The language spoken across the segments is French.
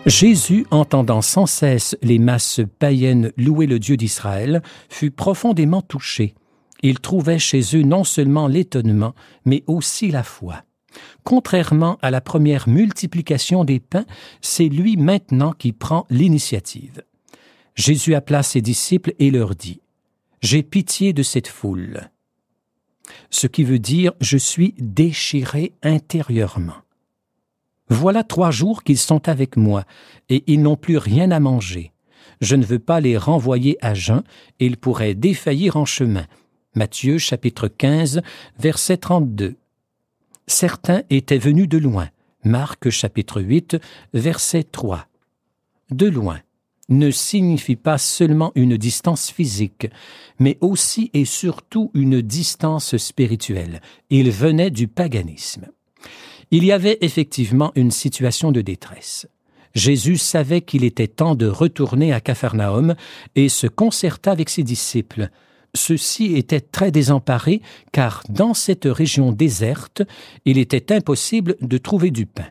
Jésus, entendant sans cesse les masses païennes louer le Dieu d'Israël, fut profondément touché. Il trouvait chez eux non seulement l'étonnement, mais aussi la foi. Contrairement à la première multiplication des pains, c'est lui maintenant qui prend l'initiative. Jésus appela ses disciples et leur dit « J'ai pitié de cette foule », ce qui veut dire « Je suis déchiré intérieurement ». Voilà 3 jours qu'ils sont avec moi, et ils n'ont plus rien à manger. Je ne veux pas les renvoyer à jeun, ils pourraient défaillir en chemin. Matthieu chapitre 15, verset 32. Certains étaient venus de loin. Marc chapitre 8, verset 3. De loin ne signifie pas seulement une distance physique, mais aussi et surtout une distance spirituelle. Ils venaient du paganisme. Il y avait effectivement une situation de détresse. Jésus savait qu'il était temps de retourner à Capharnaüm et se concerta avec ses disciples. Ceux-ci étaient très désemparés car dans cette région déserte, il était impossible de trouver du pain.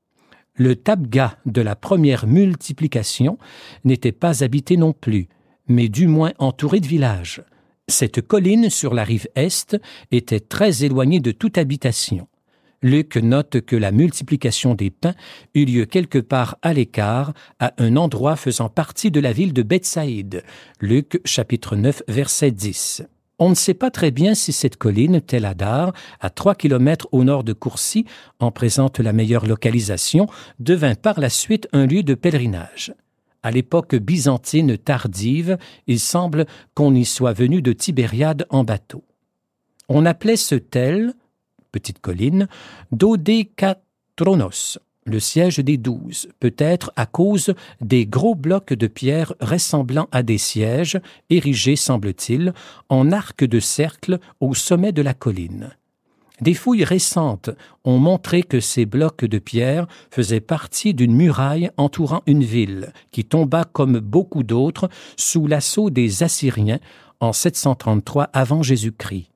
Le Tabga de la première multiplication n'était pas habité non plus, mais du moins entouré de villages. Cette colline sur la rive est était très éloignée de toute habitation. Luc note que la multiplication des pains eut lieu quelque part à l'écart, à un endroit faisant partie de la ville de Bethsaïde. Luc, chapitre 9, verset 10. On ne sait pas très bien si cette colline, Tel Hadar, à 3 kilomètres au nord de Courcy, en présente la meilleure localisation, devint par la suite un lieu de pèlerinage. À l'époque byzantine tardive, il semble qu'on y soit venu de Tibériade en bateau. On appelait ce tel, petite colline, Dodékatronos, le siège des 12, peut-être à cause des gros blocs de pierre ressemblant à des sièges, érigés, semble-t-il, en arc de cercle au sommet de la colline. Des fouilles récentes ont montré que ces blocs de pierre faisaient partie d'une muraille entourant une ville, qui tomba comme beaucoup d'autres sous l'assaut des Assyriens en 733 avant Jésus-Christ.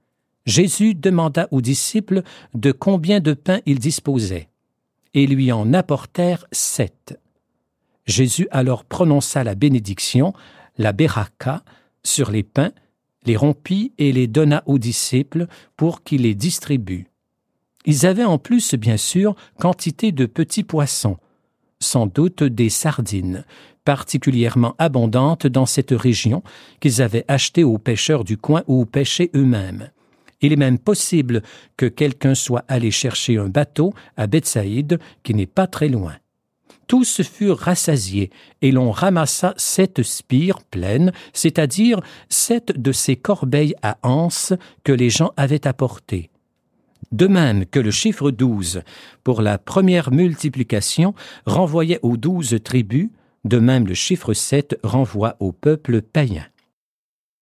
Jésus demanda aux disciples de combien de pains ils disposaient, et lui en apportèrent 7. Jésus alors prononça la bénédiction, la beraka, sur les pains, les rompit et les donna aux disciples pour qu'ils les distribuent. Ils avaient en plus, bien sûr, quantité de petits poissons, sans doute des sardines, particulièrement abondantes dans cette région, qu'ils avaient achetées aux pêcheurs du coin ou pêchaient eux-mêmes. Il est même possible que quelqu'un soit allé chercher un bateau à Bethsaïde qui n'est pas très loin. Tous furent rassasiés et l'on ramassa 7 spires pleines, c'est-à-dire 7 de ces corbeilles à anses que les gens avaient apportées. De même que le chiffre 12, pour la première multiplication, renvoyait aux 12 tribus, de même le chiffre 7 renvoie au peuple païen.